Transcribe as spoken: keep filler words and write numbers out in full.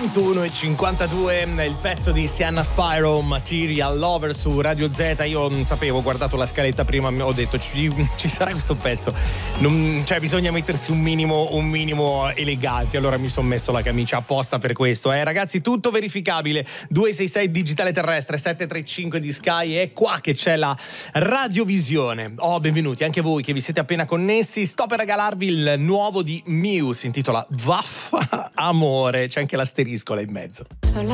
ventuno e cinquantadue, il pezzo di Sienna Spyro, Material Lover su Radio Z. Io non sapevo, ho guardato la scaletta prima, ho detto ci, ci sarà questo pezzo, non, cioè bisogna mettersi un minimo, un minimo eleganti, allora mi sono messo la camicia apposta per questo. Eh ragazzi, tutto verificabile, due sei sei digitale terrestre, sette tre cinque di Sky, è qua che c'è la radiovisione. Oh, benvenuti anche voi che vi siete appena connessi. Sto per regalarvi il nuovo di Muse, si intitola Vaffa Amore, c'è anche l'asterisco là in mezzo. Ho la